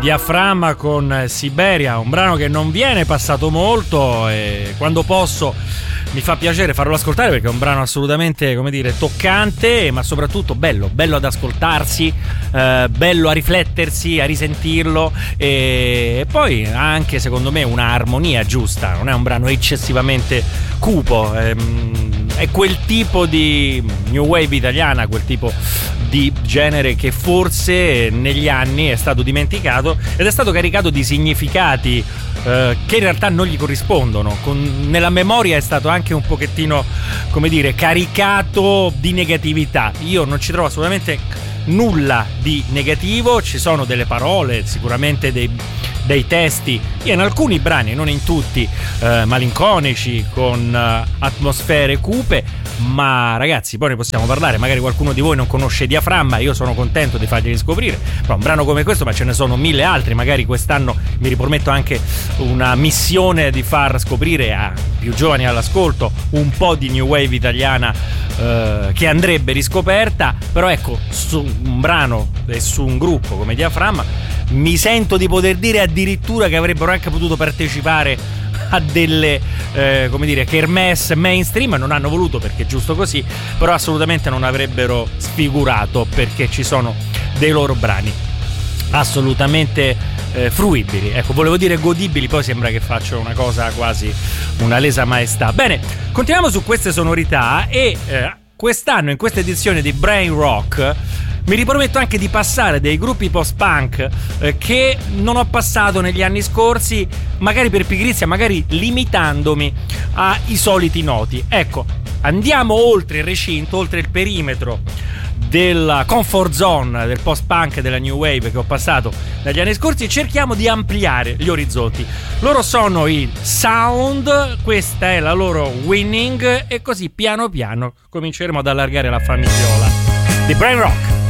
Diaframma con Siberia, un brano che non viene passato molto e quando posso mi fa piacere farlo ascoltare perché è un brano assolutamente, come dire, toccante, ma soprattutto bello ad ascoltarsi, bello a riflettersi, a risentirlo e poi ha anche secondo me una armonia giusta, non è un brano eccessivamente cupo, è quel tipo di new wave italiana, quel tipo di genere che forse negli anni è stato dimenticato ed è stato caricato di significati che in realtà non gli corrispondono. Nella memoria è stato anche un pochettino, come dire, caricato di negatività. Io non ci trovo assolutamente nulla di negativo, ci sono delle parole, sicuramente dei testi in alcuni brani, non in tutti, malinconici, con atmosfere cupe, ma ragazzi poi ne possiamo parlare, magari qualcuno di voi non conosce Diaframma, io sono contento di farglieli scoprire, però un brano come questo, ma ce ne sono mille altri, magari quest'anno mi riprometto anche una missione di far scoprire a più giovani all'ascolto un po' di new wave italiana che andrebbe riscoperta, però ecco, su un brano e su un gruppo come Diaframma mi sento di poter dire addirittura che avrebbero anche potuto partecipare a delle come dire kermesse mainstream, non hanno voluto perché è giusto così, però assolutamente non avrebbero sfigurato perché ci sono dei loro brani assolutamente fruibili, ecco, volevo dire godibili, poi sembra che faccio una cosa quasi una lesa maestà. Bene, continuiamo su queste sonorità e quest'anno in questa edizione di Brain Rock mi riprometto anche di passare dei gruppi post-punk che non ho passato negli anni scorsi, magari per pigrizia, magari limitandomi ai soliti noti. Ecco, andiamo oltre il recinto, oltre il perimetro della comfort zone del post-punk e della new wave che ho passato negli anni scorsi e cerchiamo di ampliare gli orizzonti. Loro sono i Sound, questa è la loro Winning e così piano piano cominceremo ad allargare la famigliola di Brain Rock.